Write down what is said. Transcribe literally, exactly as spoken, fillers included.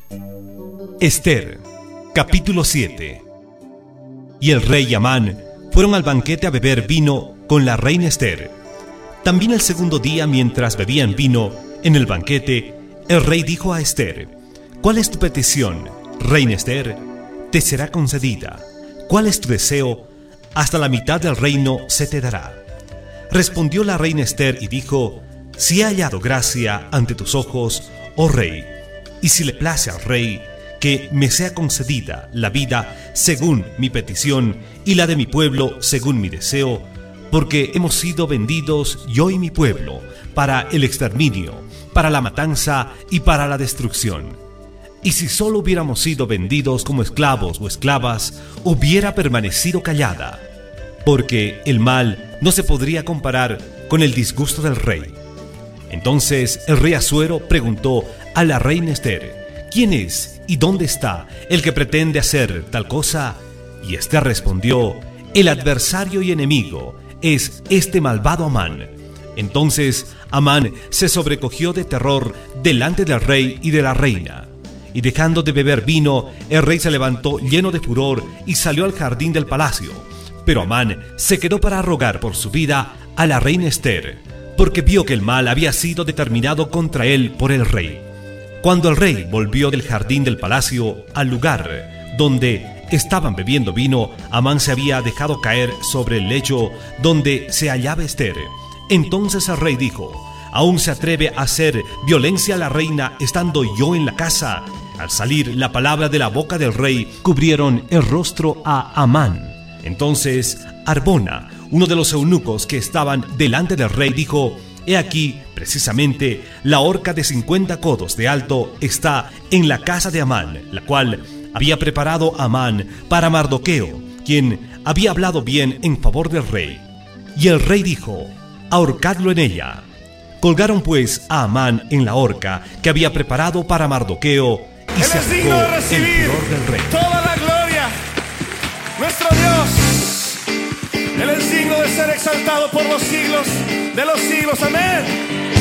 Ester, capítulo siete. Y el rey y Amán fueron al banquete a beber vino con la reina Ester. También el segundo día, mientras bebían vino en el banquete, el rey dijo a Ester: ¿Cuál es tu petición, reina Ester? Te será concedida. ¿Cuál es tu deseo? Hasta la mitad del reino se te dará. Respondió la reina Ester y dijo: Si he hallado gracia ante tus ojos, oh rey, y si le place al rey que me sea concedida la vida según mi petición y la de mi pueblo según mi deseo, porque hemos sido vendidos yo y mi pueblo para el exterminio, para la matanza y para la destrucción. Y si solo hubiéramos sido vendidos como esclavos o esclavas, hubiera permanecido callada, porque el mal no se podría comparar con el disgusto del rey. Entonces el rey Asuero preguntó a la reina Ester: ¿Quién es y dónde está el que pretende hacer tal cosa? Y Ester respondió: El adversario y enemigo es este malvado Amán. Entonces Amán se sobrecogió de terror delante del rey y de la reina. Y dejando de beber vino, el rey se levantó lleno de furor y salió al jardín del palacio. Pero Amán se quedó para rogar por su vida a la reina Ester, porque vio que el mal había sido determinado contra él por el rey. Cuando el rey volvió del jardín del palacio al lugar donde estaban bebiendo vino, Amán se había dejado caer sobre el lecho donde se hallaba Ester. Entonces el rey dijo: ¿Aún se atreve a hacer violencia a la reina estando yo en la casa? Al salir la palabra de la boca del rey, cubrieron el rostro a Amán. Entonces Arbona, uno de los eunucos que estaban delante del rey, dijo: He aquí, precisamente, la horca de cincuenta codos de alto está en la casa de Amán, la cual había preparado Amán para Mardoqueo, quien había hablado bien en favor del rey. Y el rey dijo: ahorcadlo en ella. Colgaron pues a Amán en la horca que había preparado para Mardoqueo, y se Él es digno de arrojó recibir el furor del rey. toda la gloria. Nuestro Dios, Él es digno de ser exaltado por los siglos de los siglos. Amén.